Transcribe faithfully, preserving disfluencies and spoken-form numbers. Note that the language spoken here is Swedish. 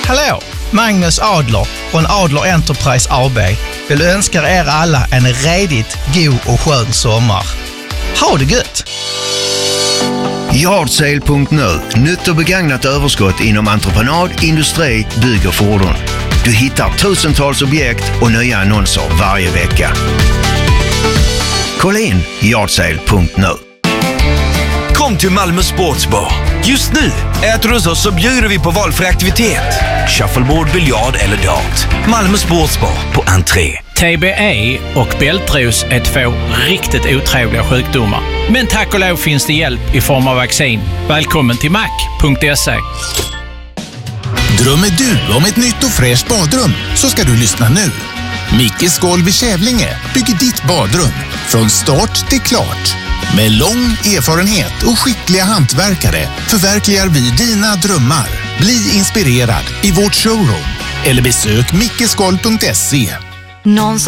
Hallå, Magnus Adler från Adler Enterprise A B vill önska er alla en redigt god och skön sommar. Ha det gött! Yard sale punkt nu. Nytt och begagnat överskott inom entreprenad, industri, bygg och fordon. Du hittar tusentals objekt och nya annonser varje vecka. Kolla in yard sale punkt nu. Kom till Malmö Sportsbar. Just nu äter du hos oss så bjuder vi på valfri aktivitet. Shuffleboard, biljard eller dart. Malmö Sportsbar på entré. T B E och bältros är två riktigt otrevliga sjukdomar. Men tack och lov finns det hjälp i form av vaccin. Välkommen till mac punkt se. Drömmer du om ett nytt och fräscht badrum så ska du lyssna nu. Mickes Golv i Kävlinge bygger ditt badrum från start till klart. Med lång erfarenhet och skickliga hantverkare förverkligar vi dina drömmar. Bli inspirerad i vårt showroom eller besök mickesgolv punkt se.